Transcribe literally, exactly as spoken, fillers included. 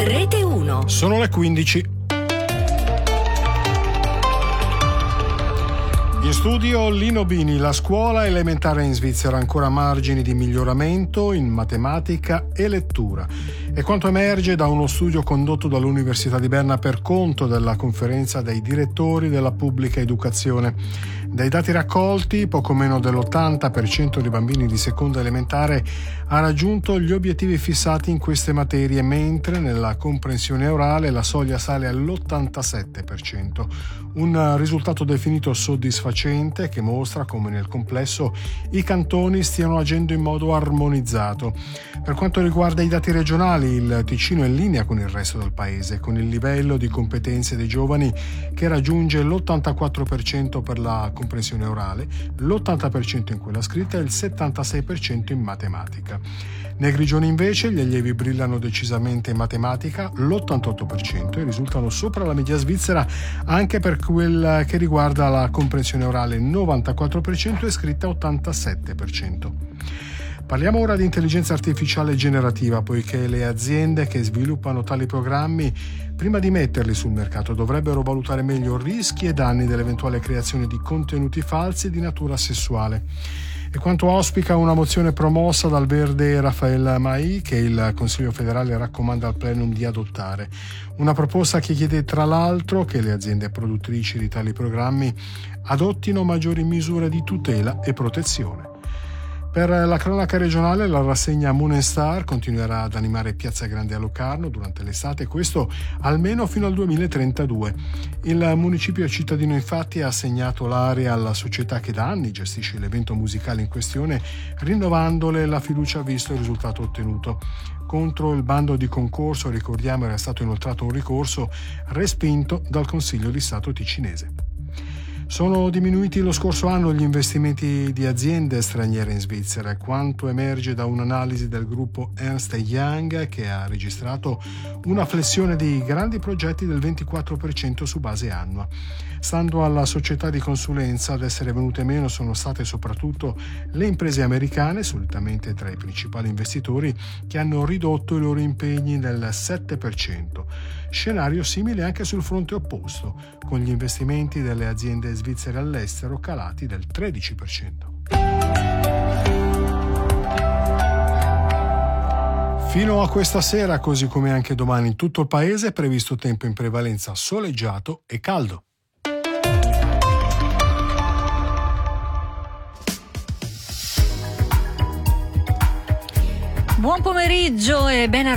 Rete uno. Sono le quindici. In studio Lino Bini. La scuola elementare in Svizzera ha ancora margini di miglioramento in matematica e lettura. È quanto emerge da uno studio condotto dall'Università di Berna per conto della conferenza dei direttori della pubblica educazione. Dai dati raccolti, poco meno dell'ottanta per cento dei bambini di seconda elementare ha raggiunto gli obiettivi fissati in queste materie, mentre nella comprensione orale la soglia sale all'ottantasette per cento. Un risultato definito soddisfacente che mostra come nel complesso i cantoni stiano agendo in modo armonizzato. Per quanto riguarda i dati regionali, il Ticino è in linea con il resto del paese, con il livello di competenze dei giovani che raggiunge l'ottantaquattro per cento per la comprensione orale, l'ottanta per cento in quella scritta e il settantasei per cento in matematica. Nei Grigioni invece gli allievi brillano decisamente in matematica, l'ottantotto per cento, e risultano sopra la media svizzera anche per quel che riguarda la comprensione orale, novantaquattro per cento, e scritta ottantasette per cento. Parliamo ora di intelligenza artificiale generativa, poiché le aziende che sviluppano tali programmi, prima di metterli sul mercato, dovrebbero valutare meglio rischi e danni dell'eventuale creazione di contenuti falsi di natura sessuale. È quanto auspica una mozione promossa dal verde Raphael Mai, che il Consiglio federale raccomanda al plenum di adottare. Una proposta che chiede tra l'altro che le aziende produttrici di tali programmi adottino maggiori misure di tutela e protezione. Per la cronaca regionale, la rassegna Moon and Star continuerà ad animare Piazza Grande a Locarno durante l'estate, questo almeno fino al duemilatrentadue. Il municipio cittadino infatti ha assegnato l'area alla società che da anni gestisce l'evento musicale in questione, rinnovandole la fiducia visto il risultato ottenuto. Contro il bando di concorso, ricordiamo, era stato inoltrato un ricorso respinto dal Consiglio di Stato ticinese. Sono diminuiti lo scorso anno gli investimenti di aziende straniere in Svizzera, quanto emerge da un'analisi del gruppo Ernst and Young, che ha registrato una flessione dei grandi progetti del ventiquattro per cento su base annua. Stando alla società di consulenza, ad essere venute meno sono state soprattutto le imprese americane, solitamente tra i principali investitori, che hanno ridotto i loro impegni del sette per cento. Scenario simile anche sul fronte opposto, con gli investimenti delle aziende svizzere all'estero calati del tredici per cento. Fino a questa sera, così come anche domani in tutto il paese, è previsto tempo in prevalenza soleggiato e caldo. Buon pomeriggio e ben